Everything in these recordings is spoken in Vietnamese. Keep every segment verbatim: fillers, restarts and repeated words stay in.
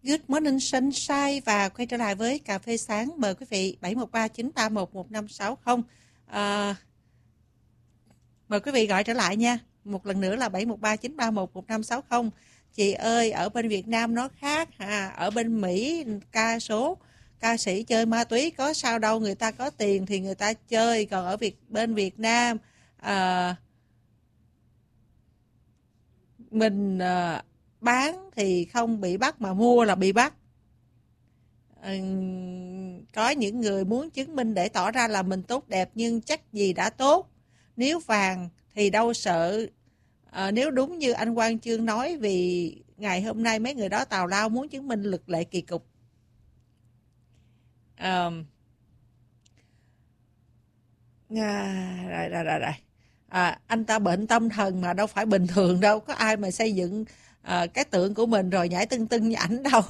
Good morning sunshine và quay trở lại với cà phê sáng. Mời quý vị bảy một ba chín ba một một năm sáu không. À, mời quý vị gọi trở lại nha. Một lần nữa là bảy một ba chín ba một một năm sáu không. Chị ơi, ở bên Việt Nam nó khác ha. Ở bên Mỹ ca số ca sĩ chơi ma túy có sao đâu, người ta có tiền thì người ta chơi. Còn ở Việt bên Việt Nam à, mình à, bán thì không bị bắt mà mua là bị bắt. Ừ, có những người muốn chứng minh để tỏ ra là mình tốt đẹp nhưng chắc gì đã tốt. Nếu vàng thì đâu sợ. À, nếu đúng như anh Quang Chương nói, vì ngày hôm nay mấy người đó tào lao muốn chứng minh lực lệ kỳ cục. À, à, rồi, rồi, rồi, rồi. À, anh ta bệnh tâm thần mà đâu phải bình thường đâu. Có ai mà xây dựng à, cái tượng của mình rồi nhảy tưng tưng như ảnh đâu.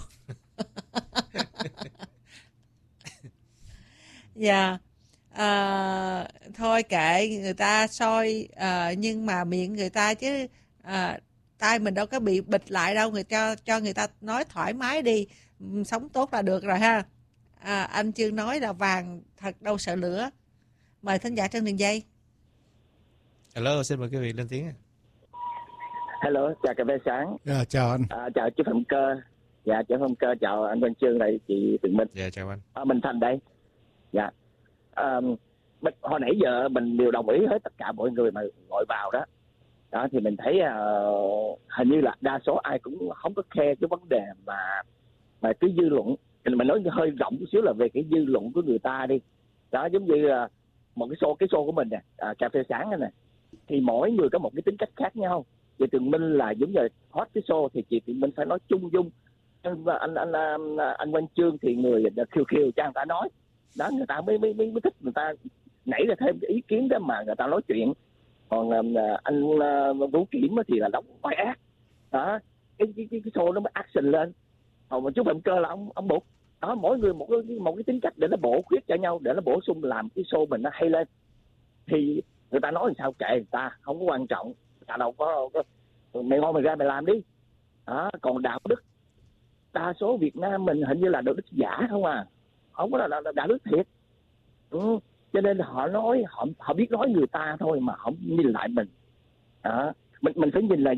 Dạ. Yeah. À, thôi kệ người ta soi à, nhưng mà miệng người ta chứ à, tai mình đâu có bị bịt lại đâu, người cho cho người ta nói thoải mái đi, sống tốt là được rồi ha. À, anh Chương nói là vàng thật đâu sợ lửa. Mời thính giả trên đường dây. Hello, xin mời quý vị lên tiếng. Hello, chào cà phê sáng. Yeah, chào anh. À, chào chú Phạm Cơ. Dạ, chào Phạm Cơ, chào anh Quang Chương đây, chị Tường Minh. Dạ, chào anh. À, Minh Thành đây. Dạ. À, hồi nãy giờ mình đều đồng ý hết tất cả mọi người mà gọi vào đó. Đó thì mình thấy uh, hình như là đa số ai cũng không có khe cái vấn đề mà mà cái dư luận. Mình nói hơi rộng chút xíu là về cái dư luận của người ta đi. Đó, giống như uh, một cái show cái show của mình nè, à, cà phê sáng này nè. Thì mỗi người có một cái tính cách khác nhau. Chị Tường Minh là giống như hot cái show thì chị Tường Minh phải nói chung dung. Anh anh anh anh, anh Quang Chương thì người khiêu khiêu cho người ta nói. Đó, người ta mới mới mới thích, người ta nảy ra thêm cái ý kiến đó mà người ta nói chuyện. Còn uh, anh uh, Vũ Kiểm thì là đóng vai ác. Đó, cái cái cái, cái show nó mới action lên. Còn một chút Phạm Cơ là ông ông Bụt. Đó, mỗi người một cái một cái tính cách để nó bổ khuyết cho nhau, để nó bổ sung làm cái show mình nó hay lên. Thì người ta nói làm sao kệ người ta, không có quan trọng. Người ta đâu có, có mày ngon mày ra mày làm đi. Đó, còn đạo đức đa số Việt Nam mình hình như là đạo đức giả không à, không có là, là, là đạo đức thiệt. Ừ. Cho nên họ nói họ họ biết nói người ta thôi mà không nhìn lại mình. Đó, mình mình phải nhìn lại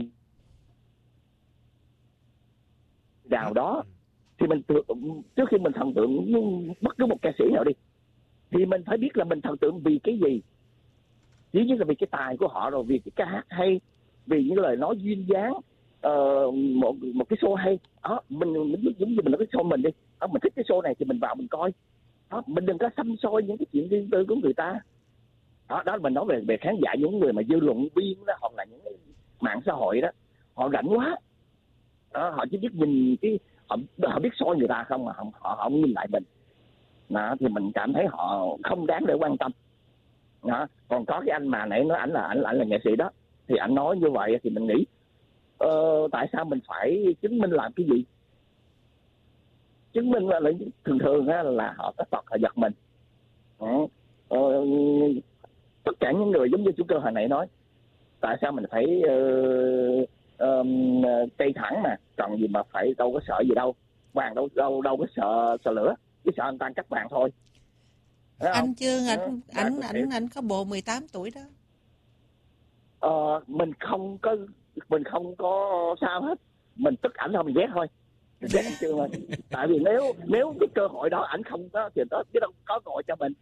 nào đó thì mình trước khi mình thần tượng bất cứ một ca sĩ nào đi thì mình phải biết là mình thần tượng vì cái gì. Chỉ như là vì cái tài của họ, rồi vì cái ca hát hay, vì những lời nói duyên dáng, uh, một một cái show hay. Đó, mình mình giống như mình nói cái show mình đi. Đó, mình thích cái show này thì mình vào mình coi. Đó, mình đừng có xăm soi những cái chuyện riêng tư của người ta. Đó, đó mình nói về về khán giả, những người mà dư luận viên đó, hoặc là những cái mạng xã hội đó, họ rảnh quá. Đó, họ chỉ biết nhìn cái họ, họ biết soi người ta không mà họ họ không nhìn lại mình. Đó, thì mình cảm thấy họ không đáng để quan tâm. Đó, còn có cái anh mà nãy nói ảnh là ảnh ảnh là nghệ sĩ đó, thì ảnh nói như vậy thì mình nghĩ ờ, tại sao mình phải chứng minh làm cái gì? Chứng minh là thường thường là họ có tật họ giật mình. Đó. Ờ, tất cả những người giống như chú Cơ hồi nãy nói, tại sao mình phải uh, uh, cây thẳng mà cần gì mà phải đâu có sợ gì đâu, vàng đâu đâu đâu có sợ sợ lửa, chỉ sợ anh ta cắt vàng thôi. Anh Chương ảnh ảnh ảnh ảnh có bộ mười tám tuổi đó. Ờ, mình không có mình không có sao hết, mình tức ảnh thôi, mình ghét thôi, mình ghét anh Chương thôi. Tại vì nếu nếu cái cơ hội đó ảnh không có thì đó chứ đâu có cơ hội cho mình.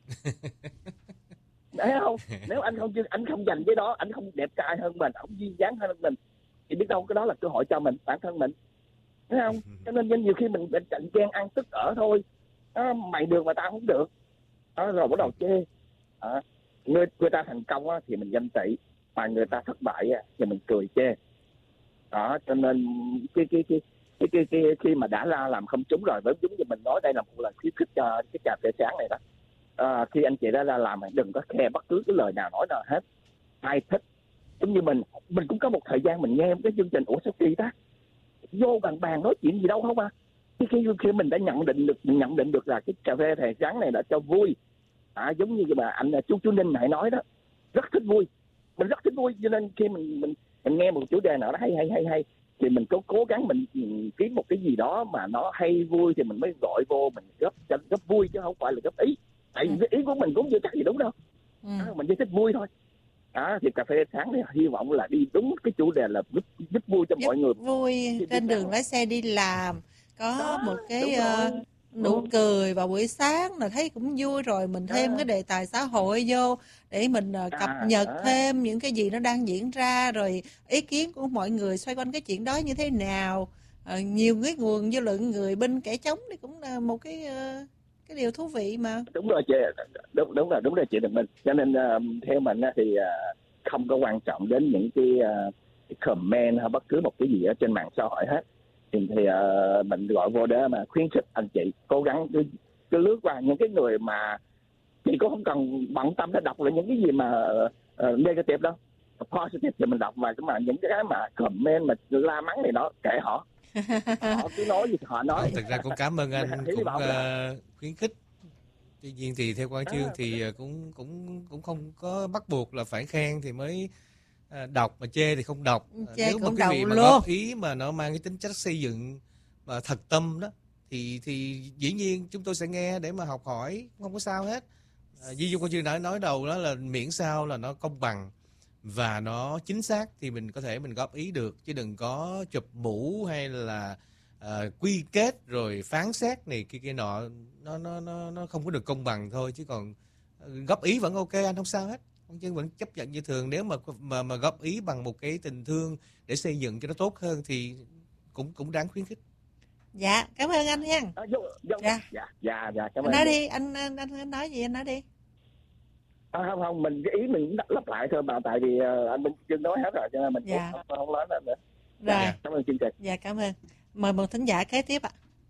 Thấy không? Nếu anh không anh không dành cái đó, anh không đẹp trai hơn mình, không duyên dáng hơn mình, thì biết đâu cái đó là cơ hội cho mình, bản thân mình. Thấy không? Cho nên nhiều khi mình cạnh ghen ăn tức ở thôi. À, mày được mà tao không được. Đó, rồi bắt đầu chê. À, người, người ta thành công á, thì mình ganh tị, mà người ta thất bại á, thì mình cười chê. Đó, cho nên cái cái cái cái cái, cái khi mà đã ra làm không trúng rồi, với giống như mình nói đây là một lần khuyến khích cho cái cà phê sáng này đó. À, khi anh chị đã ra làm đừng có khe bất cứ cái lời nào nói nào hết. Ai thích, giống như mình mình cũng có một thời gian mình nghe cái chương trình ủa sao kỳ ta, vô bàn bàn nói chuyện gì đâu không à. Khi, khi khi mình đã nhận định được mình nhận định được là cái cà phê thẻ trắng này đã cho vui. À, giống như mà anh chú chú Ninh hãy nói đó, rất thích vui, mình rất thích vui, cho nên khi mình mình mình nghe một chủ đề nào đó hay hay hay hay thì mình có cố gắng mình, mình kiếm một cái gì đó mà nó hay vui thì mình mới gọi vô, mình góp góp vui chứ không phải là góp ý. Tại vì ý của mình cũng chưa chắc gì đúng đâu. Ừ. À, mình chỉ thích vui thôi. À, thì cà phê sáng thì hy vọng là đi đúng cái chủ đề là giúp, giúp vui cho Giúp mọi người. vui trên đường lái xe đi làm, có Đó, một cái đúng rồi. uh, nụ Ừ. cười vào buổi sáng là thấy cũng vui rồi, mình thêm À. cái đề tài xã hội vô để mình uh, cập À, nhật đó. thêm những cái gì nó đang diễn ra, rồi ý kiến của mọi người xoay quanh cái chuyện đó như thế nào. Uh, nhiều cái nguồn dư luận người bên kẻ trống thì cũng là một cái uh, cái điều thú vị mà. Đúng rồi chị, đúng đúng rồi, đúng rồi chị Đình Minh. Cho nên uh, theo mình uh, thì uh, không có quan trọng đến những cái, uh, cái comment hay bất cứ một cái gì ở trên mạng xã hội hết. Thì, thì uh, mình gọi vô để mà khuyến khích anh chị cố gắng cứ, cứ lướt qua những cái người mà chị cũng không cần bận tâm để đọc là những cái gì mà uh, negative đâu, positive thì mình đọc, mà mà những cái mà comment mà la mắng thì nó kệ họ. Họ cứ nói gì họ nói. Thực ra cũng cảm ơn anh Hy cũng vọng là- uh, khuyến khích. Tuy nhiên thì theo Quang Chương À. thì uh, cũng cũng cũng không có bắt buộc là phải khen thì mới uh, đọc, mà chê thì không đọc. Uh, Chê Nếu mà cũng quý vị đậu mà luôn. góp ý mà nó mang cái tính chất xây dựng và thật tâm đó thì thì dĩ nhiên chúng tôi sẽ nghe để mà học hỏi, không có sao hết. Uh, Ví dụ Quang Chương đã nói đầu đó là miễn sao là nó công bằng và nó chính xác thì mình có thể mình góp ý được, chứ đừng có chụp mũ hay là uh, quy kết rồi phán xét này kia kia nọ, nó nó nó nó không có được công bằng thôi. Chứ còn uh, góp ý vẫn ok, anh không sao hết, Quang Chương vẫn chấp nhận như thường. Nếu mà mà mà góp ý bằng một cái tình thương để xây dựng cho nó tốt hơn thì cũng cũng đáng khuyến khích. Dạ, cảm ơn anh nha. À, vô, vô. Dạ. dạ dạ dạ cảm Anh ơn nói chị. đi, anh, anh anh nói gì anh nói đi. À, không không mình cái ý mình lặp lại thôi mà, tại vì uh, anh Minh Chương nói hết rồi cho nên mình Dạ. cũng không, không nói nữa. Rồi. Dạ. Cảm ơn chương trình. Dạ, cảm ơn. Mời một thính giả kế tiếp ạ.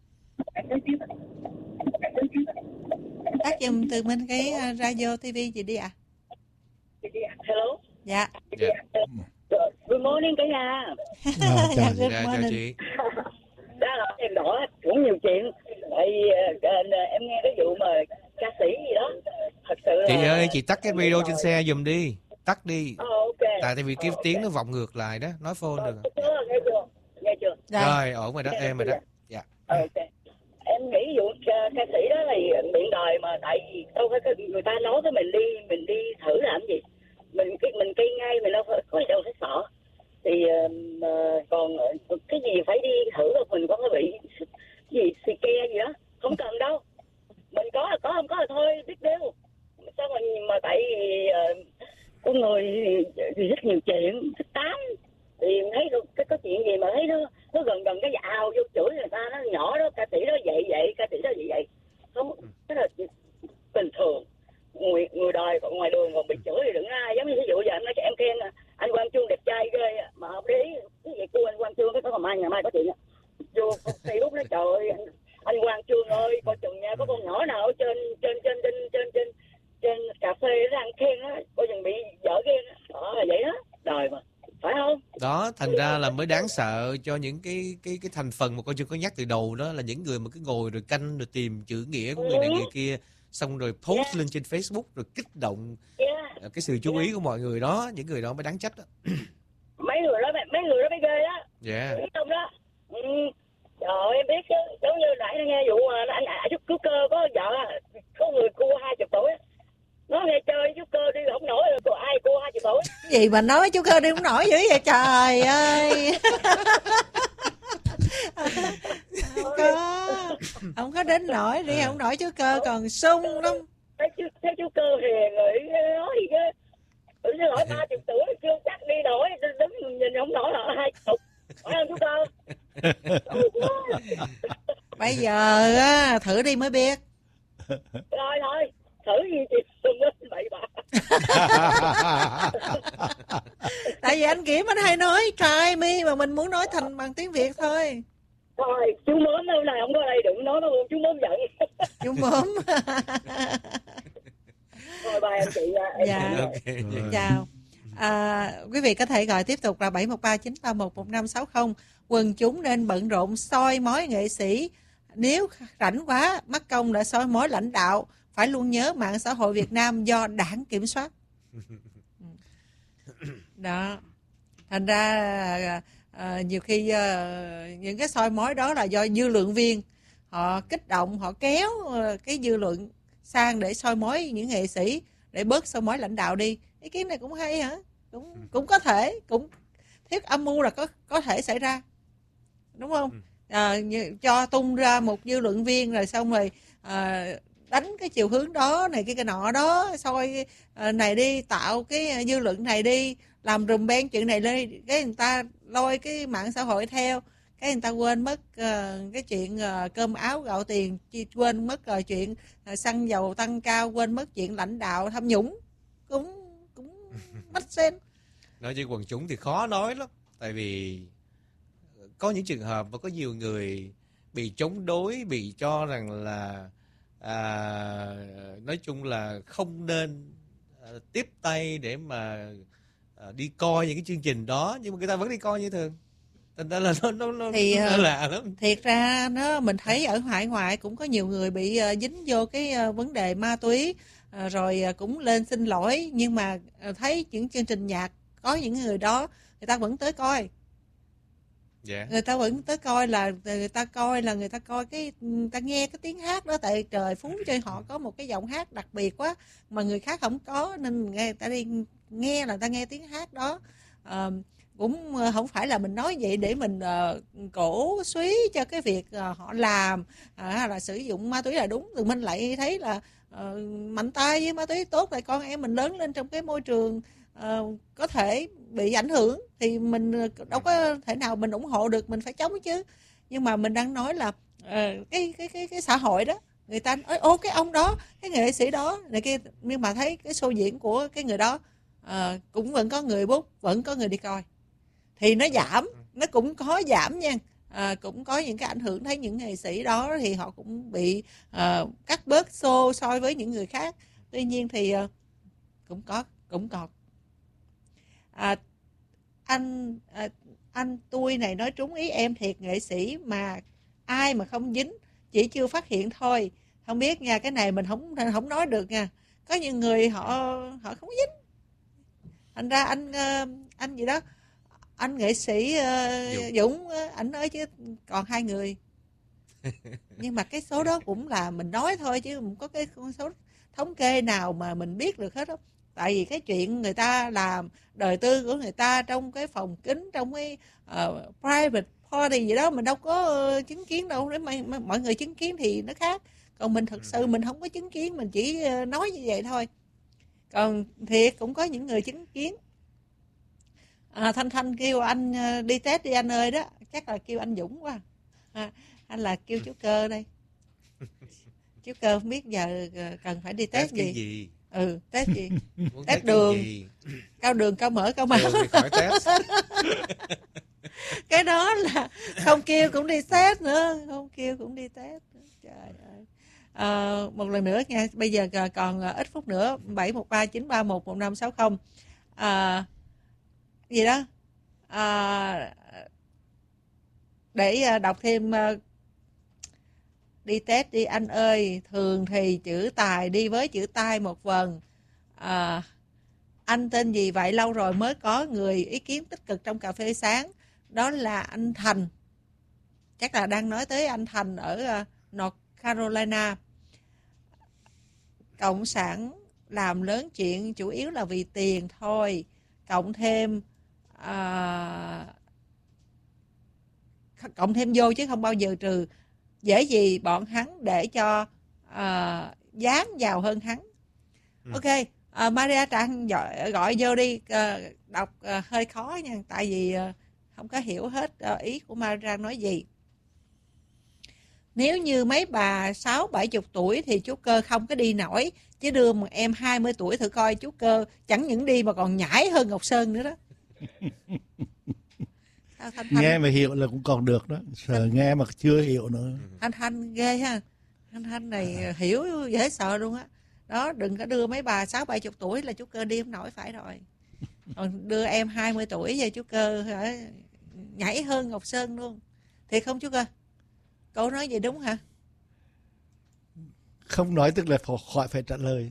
Tắt giùm từ bên cái uh, radio ti vi gì đi ạ. Hello. Dạ. Dạ. Good morning cả nhà. À, chào chị. Good Dạ, chào morning. chị. Đã là em đỏ cũng nhiều chuyện. Tại vì uh, em nghe cái vụ mà ca sĩ gì đó. Thật sự là... Chị ơi, chị tắt cái video trên xe giùm đi, tắt đi. Oh, ok. Tại vì cái oh, tiếng okay. nó vọng ngược lại đó, nói phone được. Nghe chưa? Nghe chưa? Nghe chưa? Rồi. Rồi, ổn rồi đó, em rồi đó. Dạ. Ok. Em nghĩ vụ ca, ca sĩ đó là miệng đời mà, tại vì đâu phải người ta nói cái mình đi mình đi thử làm gì, mình cái mình cây ngay mình đâu phải có gì đâu phải sợ. Thì uh, còn cái gì phải đi thử rồi mình có cái bị gì xì ke gì đó không cần đâu, mình có là có, không có là thôi, biết điều. Sao mà mà tại vì uh, con người thì rất nhiều chuyện thích tám, thì thấy cái cái chuyện gì mà thấy nó nó gần gần cái dạo vô chửi người ta, nó nhỏ đó ca sĩ đó vậy vậy, ca sĩ đó vậy vậy, không, cái là bình thường. Người người đời còn ngoài đường còn bị chửi thì đừng ai, giống như ví dụ giờ anh nói cho em khen anh Quang Chương đẹp trai ghê mà không để ý cái gì cô anh Quang Chương cái có mai ngày mai có chuyện vô Facebook nói trời ơi anh, anh Quang Chương ơi coi chừng nha, có con nhỏ nào ở trên trên trên trên trên trên trên cà phê nó đang khen á, coi chừng bị dở ghen á, đó là vậy đó, đời mà, phải không? Đó, thành ra là mới đáng sợ cho những cái cái cái thành phần mà con chưa có nhắc từ đầu đó, là những người mà cứ ngồi rồi canh rồi tìm chữ nghĩa của người này người kia, xong rồi post Yeah. lên trên Facebook rồi kích động Yeah. cái sự chú ý của mọi người đó, những người đó mới đáng trách đó. Mấy người đó mấy người đó mới ghê đó. Dạ. Biết không đó? Ừ. Trời em biết chứ, giống như nãy nghe vụ mà anh à, chút cứu cơ có vợ có người cua hai chục tuổi, nó nghe chơi chút cơ đi không nổi rồi, cô ai cua hai chục tuổi. Cái gì mà nói chú Cơ đi không nổi dữ vậy trời ơi. Không có, không có đến nổi đi, không nổi chú Cơ còn sung lắm. Thấy chú, thấy chú cơ hiền rồi nói gì chứ, tự nhiên hỏi ba chục tuổi chưa chắc đi nổi, đứng nhìn không nổi là hai chục, phải không chú Cơ? Bây giờ á, thử đi mới biết. Rồi thôi, thử gì chị đừng nên bậy bạ. Tại vì anh Kiểm anh hay nói try me mà mình muốn nói thành bằng tiếng Việt thôi. Thôi chú mớm hôm nay không có đây đừng nói nó luôn, chú mớm giận. Chú mớm. Thôi bye anh chị nha. Em Dạ. Ok. Chào. À, quý vị có thể gọi tiếp tục là bảy một ba chín ba một một năm sáu không. Quần chúng nên bận rộn soi mói nghệ sĩ. Nếu rảnh quá, mắc công đã soi mói lãnh đạo. Phải luôn nhớ mạng xã hội Việt Nam do đảng kiểm soát. Đó. Thành ra À, nhiều khi à, những cái soi mói đó là do dư luận viên họ kích động, họ kéo à, cái dư luận sang để soi mói những nghệ sĩ, để bớt soi mói lãnh đạo đi. Ý kiến này cũng hay hả? Cũng cũng có thể, cũng thiết âm mưu là có có thể xảy ra, đúng không? À, cho tung ra một dư luận viên rồi xong rồi à, đánh cái chiều hướng đó này cái cái nọ đó, soi à, này đi, tạo cái dư luận này đi, làm rùm beng chuyện này lên, cái người ta lôi cái mạng xã hội theo, cái người ta quên mất uh, cái chuyện uh, cơm áo gạo tiền, quên mất uh, chuyện uh, xăng dầu tăng cao, quên mất chuyện lãnh đạo tham nhũng, cũng cũng mất sen. Nói với quần chúng thì khó nói lắm, tại vì có những trường hợp và có nhiều người bị chống đối, bị cho rằng là à, nói chung là không nên à, tiếp tay để mà à, đi coi những cái chương trình đó, nhưng mà người ta vẫn đi coi như thường. Thành ra là nó nó nó, thì, nó lạ lắm. Thiệt ra nó mình thấy ở hải ngoại cũng có nhiều người bị uh, dính vô cái uh, vấn đề ma túy, uh, rồi uh, cũng lên xin lỗi, nhưng mà uh, thấy những chương trình nhạc có những người đó người ta vẫn tới coi. Yeah. Người ta vẫn tới coi là người ta coi là người ta coi cái người ta nghe cái tiếng hát đó, tại trời phú cho họ có một cái giọng hát đặc biệt quá mà người khác không có, nên người ta đi nghe là người ta nghe tiếng hát đó. À, cũng không phải là mình nói vậy để mình uh, cổ suý cho cái việc uh, họ làm uh, là sử dụng ma túy là đúng, thì mình lại thấy là uh, mạnh tay với ma túy tốt, tại con em mình lớn lên trong cái môi trường uh, có thể bị ảnh hưởng, thì mình đâu có thể nào mình ủng hộ được, mình phải chống chứ. Nhưng mà mình đang nói là uh, cái cái cái cái xã hội đó, người ta nói ô cái ông đó, cái nghệ sĩ đó này kia, nhưng mà thấy cái show diễn của cái người đó uh, cũng vẫn có người book, vẫn có người đi coi, thì nó giảm, nó cũng có giảm nha. À, cũng có những cái ảnh hưởng, thấy những nghệ sĩ đó thì họ cũng bị uh, cắt bớt show so với những người khác. Tuy nhiên thì uh, cũng có cũng còn à, anh à, anh tôi này nói trúng ý em thiệt, nghệ sĩ mà ai mà không dính, chỉ chưa phát hiện thôi. Không biết nha, cái này mình không không nói được nha. Có những người họ họ không dính, thành ra anh anh gì đó, anh nghệ sĩ uh, Dũng, ảnh nói chứ còn hai người. Nhưng mà cái số đó cũng là mình nói thôi, chứ không có cái số thống kê nào mà mình biết được hết đó. Tại vì cái chuyện người ta làm đời tư của người ta trong cái phòng kính, trong cái uh, private party gì đó, mình đâu có uh, chứng kiến đâu, để mà, mà mọi người chứng kiến thì nó khác. Còn mình thật sự mình không có chứng kiến, mình chỉ uh, nói như vậy thôi. Còn thiệt cũng có những người chứng kiến. À, Thanh Thanh kêu anh uh, đi test đi anh ơi đó, chắc là kêu anh Dũng quá. À, anh là kêu chú Cơ đây. Chú Cơ không biết giờ uh, cần phải đi test, test gì. Cái gì? Ừ, test gì? Test, test đường, cao đường, cao mỡ, cao máu. Khỏi test. Cái đó là không kêu cũng đi test nữa, không kêu cũng đi test. Trời ơi. À, một lần nữa nha, bây giờ còn ít phút nữa, bảy một ba chín ba một một năm sáu không. À, gì đó à, để đọc thêm. Đi test đi anh ơi, thường thì chữ tài đi với chữ tai một vần. À, anh tên gì vậy, lâu rồi mới có người ý kiến tích cực trong cà phê sáng, đó là anh Thành, chắc là đang nói tới anh Thành ở uh, North Carolina. Cộng sản làm lớn chuyện chủ yếu là vì tiền thôi, cộng thêm uh, cộng thêm vô chứ không bao giờ trừ. Dễ gì bọn hắn để cho uh, dán vào hơn hắn. Ừ. Ok, uh, Maria Trang gọi, gọi vô đi, uh, đọc uh, hơi khó nha, tại vì uh, không có hiểu hết uh, ý của Maria nói gì. Nếu như mấy bà sáu bảy chục tuổi thì chú Cơ không có đi nổi, chứ đưa một em hai mươi tuổi thử coi, chú Cơ chẳng những đi mà còn nhảy hơn Ngọc Sơn nữa đó. Thanh Thanh nghe mà hiểu là cũng còn được đó, sợ Thanh... nghe mà chưa hiểu nữa. Thanh Thanh ghê ha, Thanh Thanh này à. Hiểu dễ sợ luôn á. Đó, đừng có đưa mấy bà sáu bảy chục tuổi là chú Cơ đi không nổi, phải rồi. Còn đưa em hai mươi tuổi về chú Cơ hả, nhảy hơn Ngọc Sơn luôn. Thiệt không chú Cơ? Cậu nói vậy đúng hả? Không nói tức là khỏi phải trả lời.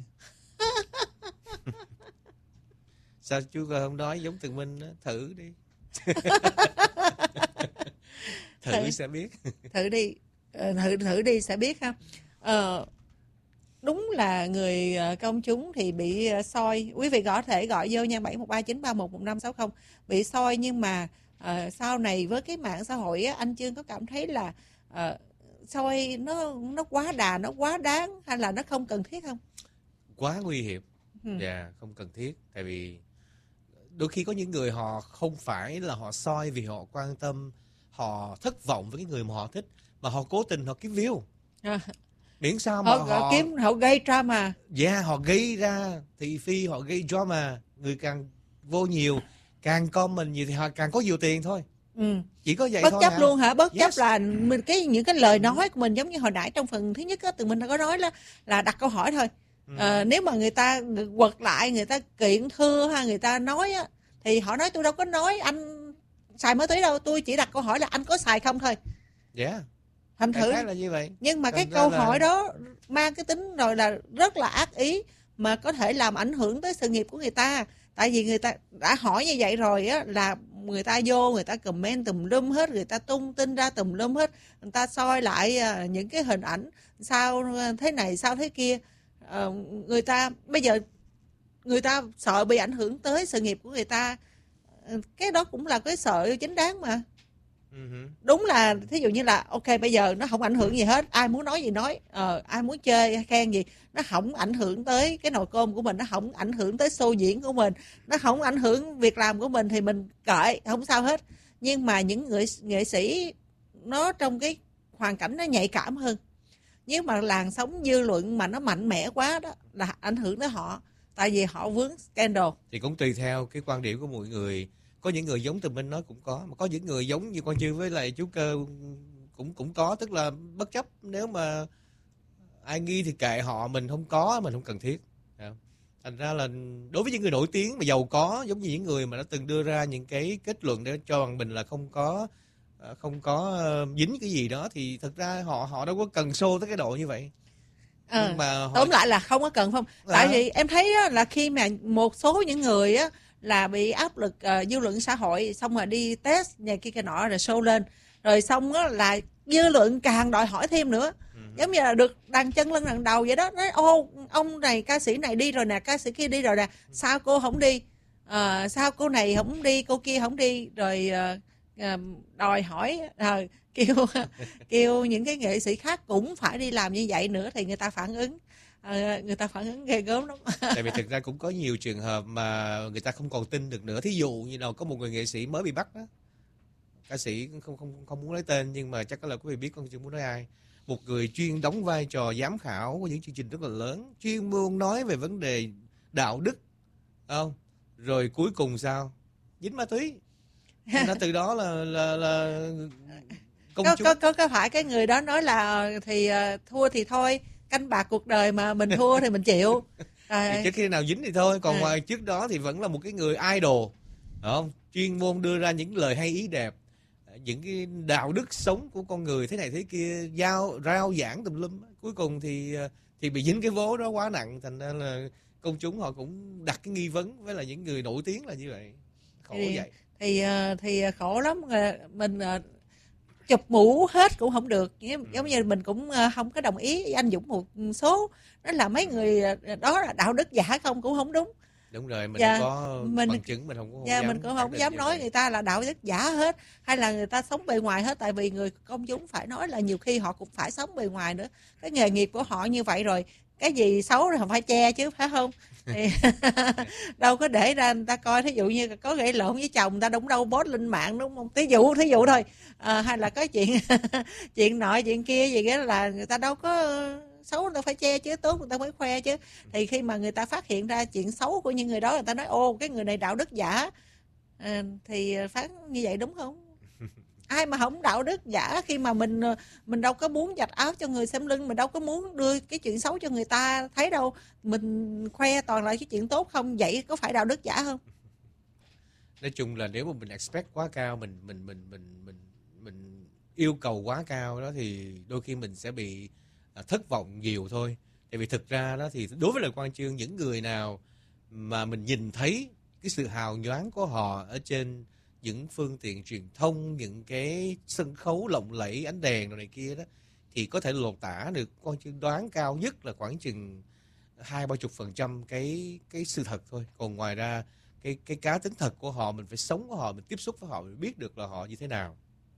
Sao chú Cơ không nói giống Tường Minh đó? Thử đi. Thử, Thử. sẽ biết. Thử đi, ờ, thử thử đi sẽ biết ha. Ờ, đúng là người ờ, công chúng thì bị ờ, soi. Quý vị có thể gọi vô nha, bảy một ba chín ba một một năm sáu không, bị soi. Nhưng mà ờ, sau này với cái mạng xã hội á, anh Chương có cảm thấy là ờ, soi nó nó quá đà, nó quá đáng, hay là nó không cần thiết không? Quá nguy hiểm. Ừ. Dạ, không cần thiết. Tại vì đôi khi có những người họ không phải là họ soi vì họ quan tâm, họ thất vọng với cái người mà họ thích, mà họ cố tình họ kiếm view. À, Miễn sao mà họ, họ, họ kiếm, họ gây drama. dạ, họ gây ra thị phi, họ gây drama, người càng vô nhiều, càng comment nhiều thì họ càng có nhiều tiền thôi. Ừ. Chỉ có vậy Bất thôi chấp à. luôn hả? Bất Yes. chấp là mình cái những cái lời nói của mình, giống như hồi nãy trong phần thứ nhất á, tụi mình đã có nói là là đặt câu hỏi thôi. Ừ. Ờ, nếu mà người ta quật lại, người ta kiện thưa ha, người ta nói á, thì họ nói tôi đâu có nói anh xài ma túy đâu, tôi chỉ đặt câu hỏi là anh có xài không thôi. Dạ, Thành đại thử khái là như vậy. nhưng mà cái Thành ra câu là- hỏi đó mang cái tính rồi là rất là ác ý, mà có thể làm ảnh hưởng tới sự nghiệp của người ta. Tại vì người ta đã hỏi như vậy rồi á, là người ta vô, người ta comment tùm lum hết, người ta tung tin ra tùm lum hết, người ta soi lại à, những cái hình ảnh sao thế này sao thế kia. Ờ, người ta bây giờ người ta sợ bị ảnh hưởng tới sự nghiệp của người ta. Ờ, cái đó cũng là cái sợ chính đáng mà. Ừ hử. Đúng là thí dụ như là ok, bây giờ nó không ảnh hưởng gì hết, ai muốn nói gì nói, ờ, ai muốn chơi hay khen gì, nó không ảnh hưởng tới cái nồi cơm của mình, nó không ảnh hưởng tới show diễn của mình, nó không ảnh hưởng việc làm của mình, thì mình kệ, không sao hết. Nhưng mà những người nghệ sĩ nó trong cái hoàn cảnh nó nhạy cảm hơn, nếu mà làn sóng dư luận mà nó mạnh mẽ quá đó là ảnh hưởng tới họ, tại vì họ vướng scandal. Thì cũng tùy theo cái quan điểm của mọi người. Có những người giống Tùng Minh nói cũng có, mà có những người giống như Quang Chương với lại chú Cơ cũng cũng có, tức là bất chấp, nếu mà ai nghi thì kệ họ, mình không có, mình không cần thiết. Thành ra là đối với những người nổi tiếng mà giàu có, giống như những người mà đã từng đưa ra những cái kết luận để cho bằng mình là không có không có dính cái gì đó, thì thật ra họ họ đâu có cần show tới cái độ như vậy. Ờ, Nhưng mà họ... tóm lại là không có cần không. Tại vì em thấy á, là khi mà một số những người á, là bị áp lực uh, dư luận xã hội, xong rồi đi test này kia kia nọ rồi show lên, rồi xong á là dư luận càng đòi hỏi thêm nữa. Ừ. Giống như là được đằng chân lưng đằng đầu vậy đó. Nói ô, ông này ca sĩ này đi rồi nè, ca sĩ kia đi rồi nè, sao cô không đi, à, sao cô này không đi, cô kia không đi, rồi uh, uh, đòi hỏi uh, kêu kêu những cái nghệ sĩ khác cũng phải đi làm như vậy nữa, thì người ta phản ứng à, người ta phản ứng ghê gớm lắm. Tại vì thực ra cũng có nhiều trường hợp mà người ta không còn tin được nữa. Thí dụ như nào có một người nghệ sĩ mới bị bắt đó, ca sĩ không không không muốn lấy tên, nhưng mà chắc là quý vị biết, con chưa muốn nói ai. Một người chuyên đóng vai trò giám khảo của những chương trình rất là lớn, chuyên môn nói về vấn đề đạo đức, không? Rồi cuối cùng sao? Dính ma túy. Nên từ đó là là là công có, chúng... có có có phải cái người đó nói là thì uh, thua thì thôi, canh bạc cuộc đời mà, mình thua thì mình chịu. Thì trước khi nào dính thì thôi, còn à. ngoài trước đó thì vẫn là một cái người idol, không? Chuyên môn đưa ra những lời hay ý đẹp, những cái đạo đức sống của con người thế này thế kia, giao rao giảng tùm lum, cuối cùng thì thì bị dính cái vố đó quá nặng, thành ra là công chúng họ cũng đặt cái nghi vấn với là những người nổi tiếng là như vậy. Khổ thì, vậy. Thì thì khổ lắm, mình chụp mũ hết cũng không được. Giống như mình cũng không có đồng ý với anh Dũng một số, đó là mấy người đó là đạo đức giả không cũng không đúng. Đúng rồi, mình dạ, không có mình, bằng chứng, mình không có dạ, dám, mình cũng không dám nói vậy. Người ta là đạo đức giả hết, hay là người ta sống bề ngoài hết. Tại vì người công chúng phải nói là nhiều khi họ cũng phải sống bề ngoài nữa, cái nghề nghiệp của họ như vậy rồi, cái gì xấu thì phải che chứ, phải không? Thì đâu có để ra người ta coi. Thí dụ như có gây lộn với chồng, người ta đúng đâu post lên mạng, đúng không? Thí dụ thí dụ thôi, à, hay là có chuyện chuyện nọ chuyện kia gì đó, là người ta đâu có xấu, người ta phải che chứ, tốt người ta mới khoe chứ. Thì khi mà người ta phát hiện ra chuyện xấu của những người đó, người ta nói ô, cái người này đạo đức giả, à, thì phán như vậy đúng không? Ai mà không đạo đức giả, khi mà mình mình đâu có muốn giặt áo cho người xem lưng, mình đâu có muốn đưa cái chuyện xấu cho người ta thấy đâu, mình khoe toàn là cái chuyện tốt không, vậy có phải đạo đức giả không? Nói chung là nếu mà mình expect quá cao, mình mình mình mình mình mình yêu cầu quá cao đó, thì đôi khi mình sẽ bị thất vọng nhiều thôi. Tại vì thực ra đó thì đối với lời Quang Chương, những người nào mà mình nhìn thấy cái sự hào nhoáng của họ ở trên những phương tiện truyền thông, những cái sân khấu lộng lẫy, ánh đèn rồi này kia đó, thì có thể lột tả được, con Chương đoán cao nhất là khoảng chừng hai ba chục phần trăm cái cái sự thật thôi. Còn ngoài ra cái cái cá tính thật của họ, mình phải sống với họ, mình tiếp xúc với họ, mình biết được là họ như thế nào.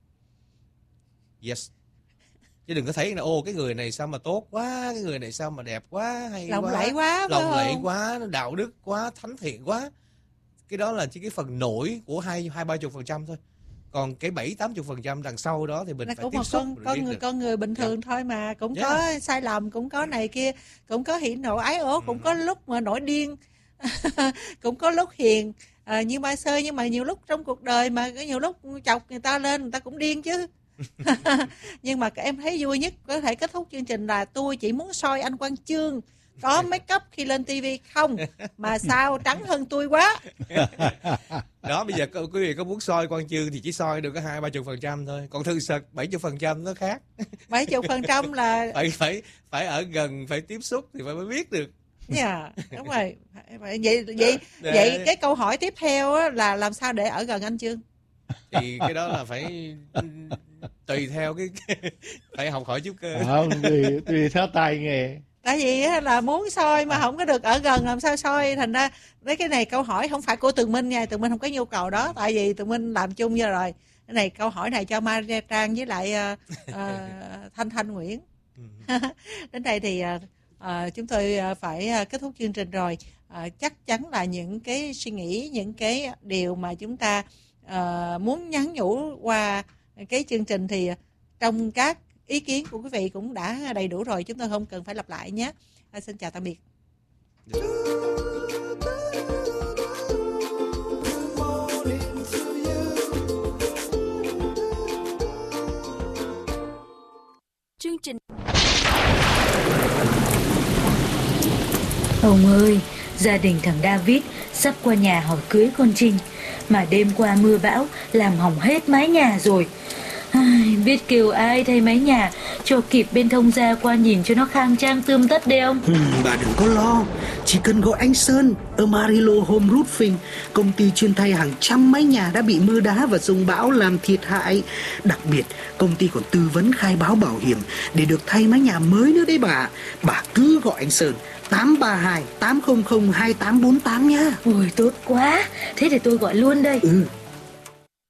Yes. Chứ đừng có thấy là ô cái người này sao mà tốt quá, cái người này sao mà đẹp quá, hay lộng quá, lẫy quá, lộng lẫy không? quá, đạo đức quá, thánh thiện quá. Cái đó là chỉ cái phần nổi của hai hai ba chục phần trăm thôi. Còn cái bảy tám chục phần trăm đằng sau đó thì mình Là phải cũng tiếp một xúc. con con người được. con người bình thường Yeah. thôi mà, cũng Yeah. có sai lầm, cũng có này kia, cũng có hỉ nộ ái ố, cũng Ừ. có lúc mà nổi điên, cũng có lúc hiền, à, như Mai Sơ, nhưng mà nhiều lúc trong cuộc đời mà có nhiều lúc chọc người ta lên, người ta cũng điên chứ. Nhưng mà em thấy vui nhất có thể kết thúc chương trình là tôi chỉ muốn soi anh Quang Chương có make up khi lên tivi không, mà sao trắng hơn tôi quá. Đó, bây giờ quý vị có muốn soi Quang Chương thì chỉ soi được có hai ba chục phần trăm thôi. Còn thực sự bảy chục phần trăm nó khác. Bảy chục phần trăm là phải phải phải ở gần, phải tiếp xúc thì phải mới biết được. yeah, đúng rồi. Vậy vậy vậy, Để- vậy cái câu hỏi tiếp theo á, là làm sao để ở gần anh Chương? Thì cái đó là phải tùy theo cái phải học hỏi chút cơ. Không, tùy, tùy theo tài nghề. Tại vì á, là muốn soi mà không có được ở gần làm sao soi, thành ra đấy, cái này câu hỏi không phải của Tường Minh nha, Tường Minh không có nhu cầu đó, tại vì Tường Minh làm chung với rồi. Cái này câu hỏi này cho Maria Trang với lại uh, uh, Thanh Thanh Nguyễn. Đến đây thì uh, uh, chúng tôi uh, phải uh, kết thúc chương trình rồi. Uh, chắc chắn là những cái suy nghĩ, những cái điều mà chúng ta uh, muốn nhắn nhủ qua cái chương trình thì trong các ý kiến của quý vị cũng đã đầy đủ rồi, chúng tôi không cần phải lặp lại nhé. À, xin chào tạm biệt. Chương trình. Ông ơi, gia đình thằng David sắp qua nhà hỏi cưới con Trinh, mà đêm qua mưa bão làm hỏng hết mái nhà rồi. Ai, biết kêu ai thay mái nhà cho kịp bên thông gia qua nhìn cho nó khang trang tươm tất đi ông. Ừ, bà đừng có lo, chỉ cần gọi anh Sơn ở Marilo Home Roofing, công ty chuyên thay hàng trăm mái nhà đã bị mưa đá và dông bão làm thiệt hại. Đặc biệt, công ty còn tư vấn khai báo bảo hiểm để được thay mái nhà mới nữa đấy bà. Bà cứ gọi anh Sơn tám ba hai tám không không hai tám bốn tám nhá. Ôi tốt quá, thế để tôi gọi luôn đây. Ừ.